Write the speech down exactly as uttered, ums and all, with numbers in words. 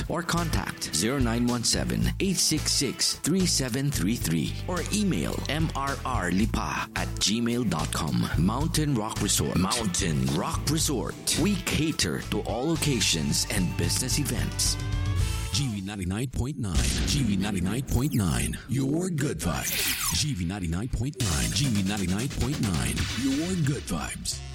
or contact zero nine one seven, eight six six, three seven three three or email mrrlipa at gmail dot com. Mountain Rock Resort. Mountain Rock Resort. We cater to all occasions and business events. G V ninety-nine point nine. G V ninety-nine point nine. Your good vibes. G V ninety-nine point nine. G V ninety-nine point nine. Your good vibes.